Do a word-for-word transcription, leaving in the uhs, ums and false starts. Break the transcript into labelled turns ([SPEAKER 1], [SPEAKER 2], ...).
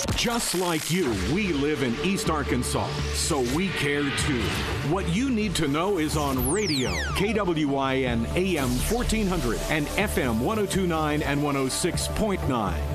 [SPEAKER 1] Just like you, we live in East Arkansas, so we care too. What you need to know is on radio, K W I N A M fourteen hundred and F M one oh two point nine and one oh six point nine.